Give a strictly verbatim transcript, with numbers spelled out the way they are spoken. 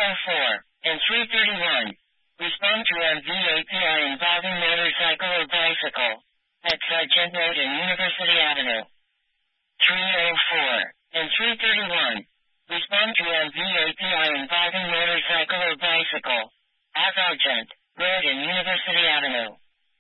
oh four and three thirty-one. Respond to M V A P I involving motorcycle or bicycle at Sargent Road and University Avenue. three oh four and three thirty-one. Respond to M V A P I involving motorcycle or bicycle at Sargent Road and University Avenue.